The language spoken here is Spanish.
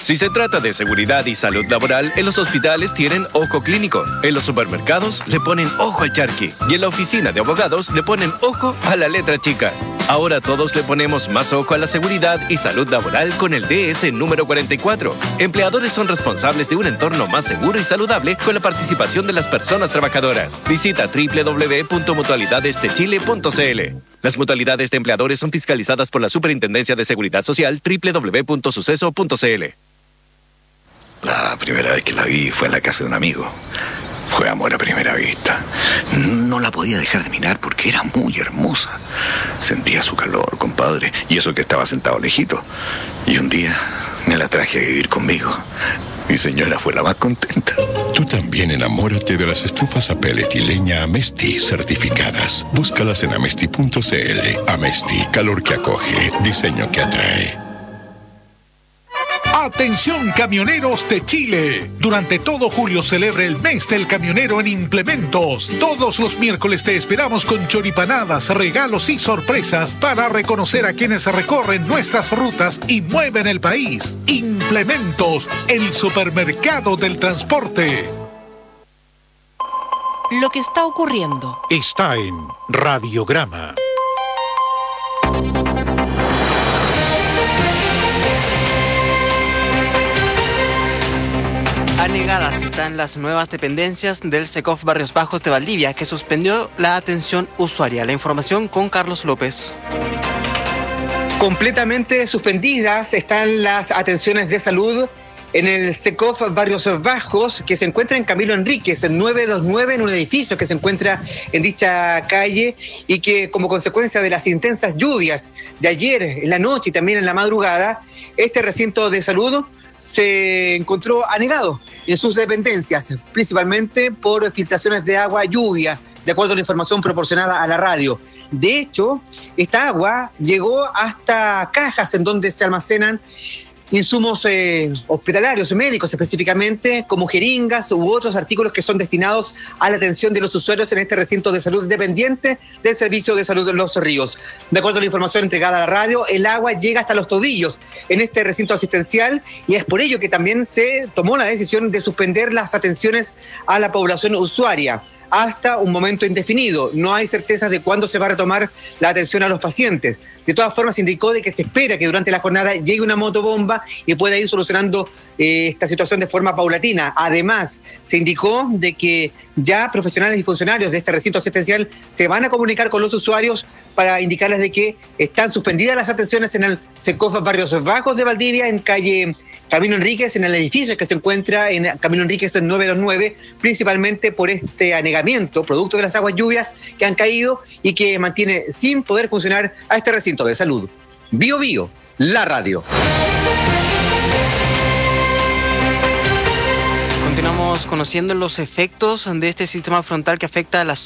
Si se trata de seguridad y salud laboral, en los hospitales tienen ojo clínico, en los supermercados le ponen ojo al charqui y en la oficina de abogados le ponen ojo a la letra chica. Ahora todos le ponemos más ojo a la seguridad y salud laboral con el DS número 44. Empleadores son responsables de un entorno más seguro y saludable con la participación de las personas trabajadoras. Visita www.mutualidadesdechile.cl. Las mutualidades de empleadores son fiscalizadas por la Superintendencia de Seguridad Social, www.suceso.cl. La primera vez que la vi fue en la casa de un amigo. Fue amor a primera vista. No la podía dejar de mirar porque era muy hermosa. Sentía su calor, compadre, y eso que estaba sentado lejito. Y un día me la traje a vivir conmigo. Mi señora fue la más contenta. Tú también enamórate de las estufas a pellet y leña Amesti certificadas. Búscalas en amesti.cl. Amesti, calor que acoge, diseño que atrae. Atención camioneros de Chile. Durante todo julio celebra el mes del camionero en Implementos. Todos los miércoles te esperamos con choripanadas, regalos y sorpresas para reconocer a quienes recorren nuestras rutas y mueven el país. Implementos, el supermercado del transporte. Lo que está ocurriendo Está en Radiograma. Anegadas están las nuevas dependencias del SECOF Barrios Bajos de Valdivia, que suspendió la atención usuaria. La información con Carlos López. Completamente suspendidas están las atenciones de salud en el SECOF Barrios Bajos, que se encuentra en Camilo Enríquez, en 929, en un edificio que se encuentra en dicha calle y que, como consecuencia de las intensas lluvias de ayer en la noche y también en la madrugada, este recinto de salud se encontró anegado en sus dependencias, principalmente por filtraciones de agua lluvia, de acuerdo a la información proporcionada a la radio. De hecho, esta agua llegó hasta cajas en donde se almacenan insumos hospitalarios, médicos específicamente, como jeringas u otros artículos que son destinados a la atención de los usuarios en este recinto de salud dependiente del Servicio de Salud de Los Ríos. De acuerdo a la información entregada a la radio, el agua llega hasta los tobillos en este recinto asistencial y es por ello que también se tomó la decisión de suspender las atenciones a la población usuaria hasta un momento indefinido. No hay certeza de cuándo se va a retomar la atención a los pacientes. De todas formas, se indicó de que se espera que durante la jornada llegue una motobomba y pueda ir solucionando esta situación de forma paulatina. Además, se indicó de que ya profesionales y funcionarios de este recinto asistencial se van a comunicar con los usuarios para indicarles de que están suspendidas las atenciones en el SECOF Barrios Bajos de Valdivia, en calle Camilo Enríquez, en el edificio que se encuentra en Camilo Enríquez en 929, principalmente por este anegamiento, producto de las aguas lluvias que han caído y que mantiene sin poder funcionar a este recinto de salud. Bio Bio, la radio. Continuamos conociendo los efectos de este sistema frontal que afecta a las